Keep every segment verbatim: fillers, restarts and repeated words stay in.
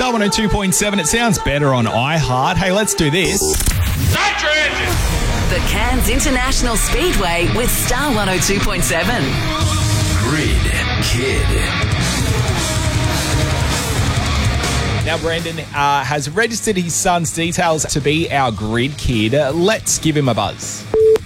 Star one oh two point seven. It sounds better on iHeart. Hey, let's do this. Start your engine! The Cairns International Speedway with Star one oh two point seven. Grid Kid. Now, Brandon uh, has registered his son's details to be our grid kid. Uh, let's give him a buzz.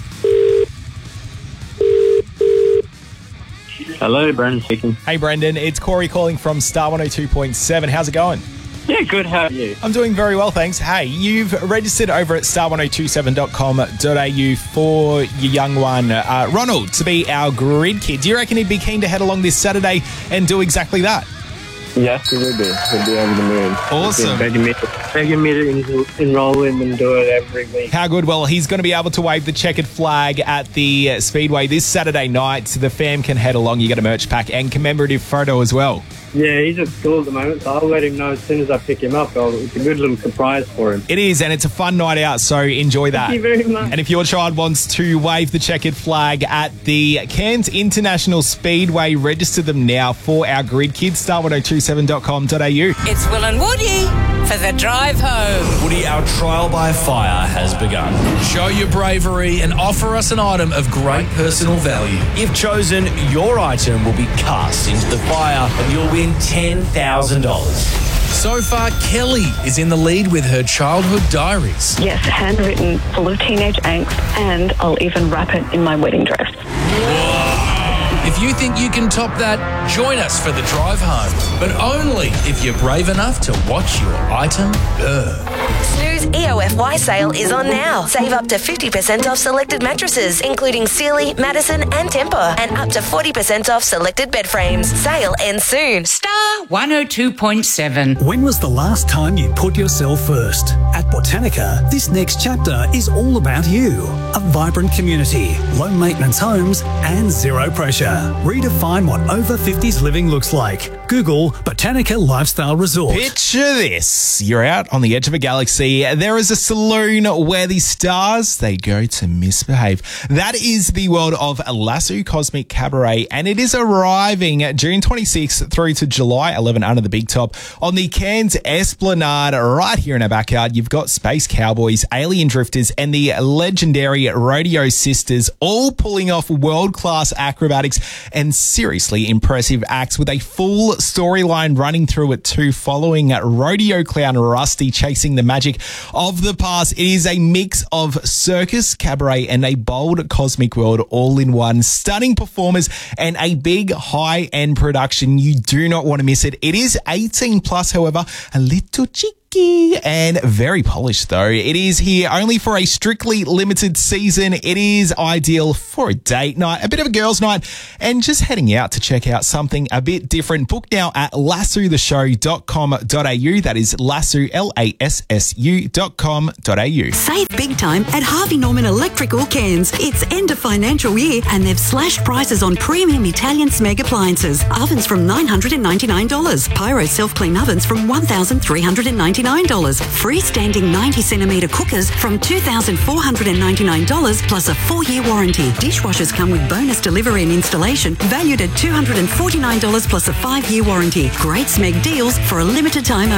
Hello, Brendan speaking. Hey, Brendan. It's Corey calling from Star one oh two point seven. How's it going? Yeah, good. How are you? I'm doing very well, thanks. Hey, you've registered over at star one oh two seven dot com dot a u for your young one, uh, Ronald, to be our grid kid. Do you reckon he'd be keen to head along this Saturday and do exactly that? Yes, he would be. He'd be over the moon. Awesome. Begging me, begging me to en- enroll him and do it every week. How good. Well, he's going to be able to wave the checkered flag at the uh, Speedway this Saturday night. So the fam can head along. You get a merch pack and commemorative photo as well. Yeah, he's at school at the moment, so I'll let him know as soon as I pick him up. I'll, it's a good little surprise for him. It is, and it's a fun night out, so enjoy that. Thank you very much. And if your child wants to wave the checkered flag at the Cairns International Speedway, register them now for our grid kids, star one oh two seven dot com dot a u. It's Will and Woody for the drive home. Woody, our trial by fire has begun. Show your bravery and offer us an item of great personal value. If chosen, your item will be cast into the fire and you'll win ten thousand dollars. So far, Kelly is in the lead with her childhood diaries. Yes, handwritten, full of teenage angst, and I'll even wrap it in my wedding dress. If you think you can top that, join us for the drive home, but only if you're brave enough to watch your item burn. Snooze E O F Y sale is on now. Save up to fifty percent off selected mattresses, including Sealy, Madison and Tempur, and up to forty percent off selected bed frames. Sale ends soon. Star one oh two point seven. When was the last time you put yourself first? At Botanica, this next chapter is all about you. A vibrant community, low maintenance homes, and zero pressure. Redefine what over fifties living looks like. Google Botanica Lifestyle Resort. Picture this. You're out on the edge of a galaxy. There is a saloon where the stars, they go to misbehave. That is the world of Lasso Cosmic Cabaret, and it is arriving June twenty-sixth through to July eleventh under the big top on the Cairns Esplanade right here in our backyard. You've got Space Cowboys, Alien Drifters, and the legendary Rodeo Sisters all pulling off world-class acrobatics and seriously impressive acts with a full storyline running through it too, following rodeo clown Rusty chasing the magic of the past. It is a mix of circus, cabaret, and a bold cosmic world all in one. Stunning performers and a big high-end production. You do not want to miss it. It is eighteen plus, however, a little cheeky and very polished though. It is here only for a strictly limited season. It is ideal for a date night, a bit of a girls' night, and just heading out to check out something a bit different. Book now at lasso the show dot com dot a u. That is lasso, L A S S U dot com dot a u. Save big time at Harvey Norman Electrical Cairns. It's end of financial year and they've slashed prices on premium Italian Smeg appliances. Ovens from nine hundred ninety-nine dollars. Pyro self-clean ovens from one thousand three hundred ninety-nine dollars. Freestanding ninety centimetre cookers from two thousand four hundred ninety-nine dollars plus a four-year warranty. Dishwashers come with bonus delivery and installation valued at two hundred forty-nine dollars plus a five-year warranty. Great Smeg deals for a limited time